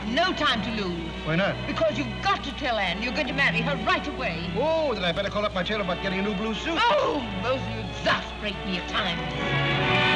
no time to lose. Why not? Because you've got to tell Anne you're going to marry her right away. Oh, then I better call up my tailor about getting a new blue suit. Oh, those of you exasperate me at times.